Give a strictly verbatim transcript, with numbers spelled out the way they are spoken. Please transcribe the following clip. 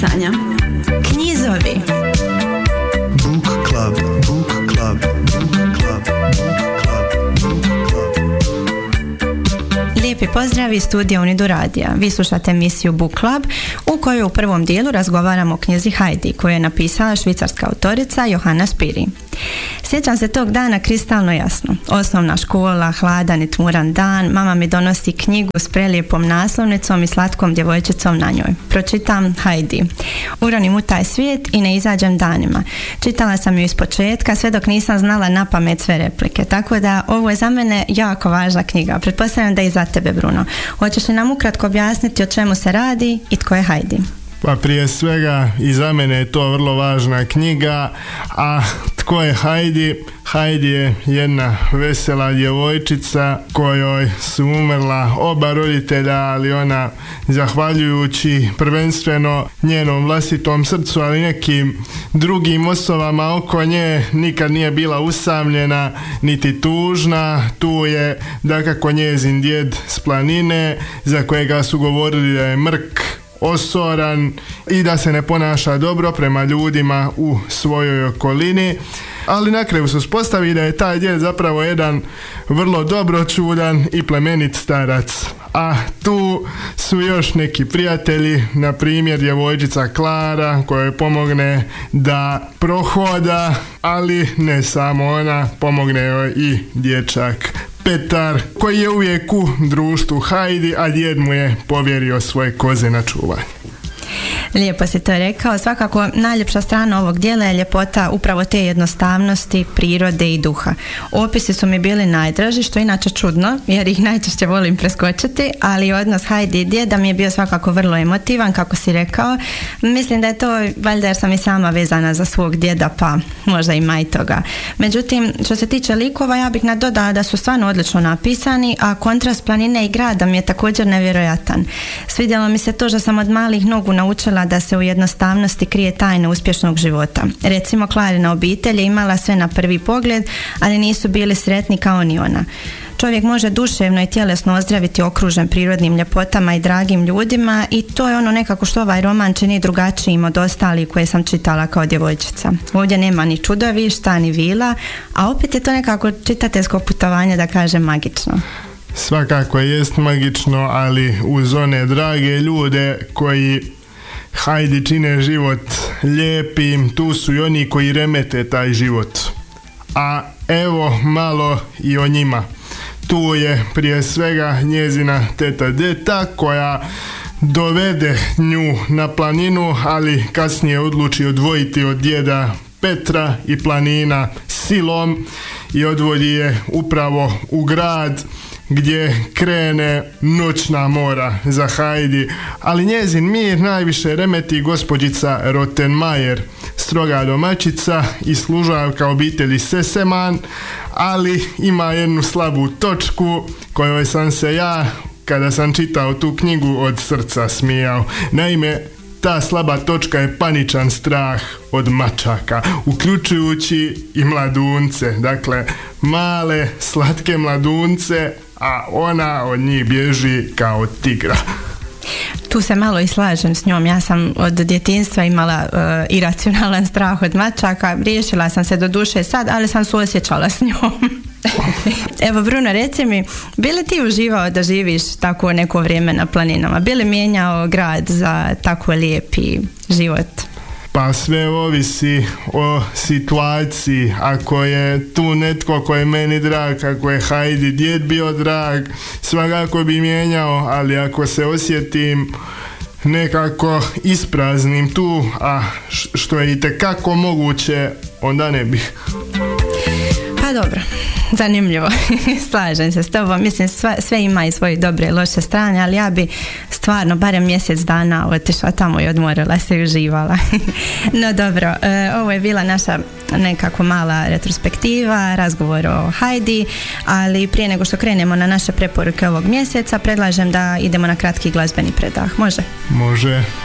Tanja. Knjizovi. Book Club, Book Club, Book Club, Book Club, Book Club. Lijepi pozdrav iz studija Unidu radija. Vi slušate emisiju Book Club u kojoj u prvom dijelu razgovaramo o knjizi Heidi koju je napisala švicarska autorica Johanna Spyri. Sjećam se tog dana kristalno jasno. Osnovna škola, hladan i tmuran dan, mama mi donosi knjigu s prelijepom naslovnicom i slatkom djevojčicom na njoj. Pročitam Heidi. Uronim u taj svijet i ne izađem danima. Čitala sam ju iz početka sve dok nisam znala napamet sve replike. Tako da ovo je za mene jako važna knjiga. Pretpostavljam da i za tebe, Bruno. Hoćeš li nam ukratko objasniti o čemu se radi i tko je Heidi? Pa prije svega i za mene je to vrlo važna knjiga, a tko je Heidi? Heidi je jedna vesela djevojčica kojoj su umrla oba roditelja, ali ona zahvaljujući prvenstveno njenom vlastitom srcu, ali nekim drugim osobama oko nje nikad nije bila usamljena niti tužna. Tu je dakako njezin djed s planine za kojega su govorili da je mrk, osoran i da se ne ponaša dobro prema ljudima u svojoj okolini, ali na kraju se uspostavi da je taj djed zapravo jedan vrlo dobročudan i plemenit starac. A tu su još neki prijatelji, na primjer djevojčica Klara kojoj pomogne da prohoda, ali ne samo ona, pomogne joj i dječak Petar koji je uvijek u društvu Heidi, a djed mu je povjerio svoje koze na čuvanje. Lijepo si to rekao. Svakako najljepša strana ovog dijela je ljepota upravo te jednostavnosti, prirode i duha. Opisi su mi bili najdraži, što je inače čudno jer ih najčešće volim preskočiti, ali odnos Heidi i djeda mi je bio svakako vrlo emotivan, kako si rekao. Mislim da je to valjda jer sam i sama vezana za svog djeda, pa možda ima i toga. Međutim, što se tiče likova, ja bih nadodala da su stvarno odlično napisani, a kontrast planine i grada mi je također nevjerojatan. Svidjelo mi se to što sam od malih nogu naučila da se u jednostavnosti krije tajna uspješnog života. Recimo, Klarina obitelj je imala sve na prvi pogled, ali nisu bili sretni kao ni ona. Čovjek može duševno i tjelesno ozdraviti okružen prirodnim ljepotama i dragim ljudima i to je ono nekako što ovaj roman čini drugačijim od ostalih koje sam čitala kao djevojčica. Ovdje nema ni čudovišta, ni vila, a opet je to nekako čitateljsko putovanje, da kažem, magično. Svakako jest magično, ali uz one drage ljude koji Heidi čine život lijepim, tu su i oni koji remete taj život. A evo malo i o njima. Tu je prije svega njezina teta Deta koja dovede nju na planinu, ali kasnije odluči odvojiti od djeda Petra i planina silom i odvodi je upravo u grad gdje krene noćna mora za Heidi, ali njezin mir najviše remeti gospođica Rottenmeier, stroga domaćica i služavka obitelji Sesemann, ali ima jednu slabu točku kojoj sam se ja, kada sam čitao tu knjigu, od srca smijao. Naime, ta slaba točka je paničan strah od mačaka, uključujući i mladunce, dakle male, slatke mladunce, a ona od njih bježi kao tigra. Tu se malo i slažem s njom. Ja sam od djetinjstva imala uh, iracionalan strah od mačaka. Riješila sam se do duše sad, ali sam suosjećala s njom. Evo, Bruno, reci mi, bi li ti uživao da živiš tako neko vrijeme na planinama? Bi li mijenjao grad za tako lijepi život? Pa sve ovisi o situaciji. Ako je tu netko ko je meni drag, ako je Heidi djed bio drag, svakako bi mijenjao, ali ako se osjetim nekako ispraznim tu, a što je itekako moguće, onda ne bih. Pa dobro, zanimljivo. Slažem se s tobom. Mislim, sve, sve ima i svoje dobre i loše strane, ali ja bi stvarno barem mjesec dana otišla tamo i odmorila se i uživala. No dobro, e, ovo je bila naša nekako mala retrospektiva, razgovor o Heidi, ali prije nego što krenemo na naše preporuke ovog mjeseca, predlažem da idemo na kratki glazbeni predah. Može? Može.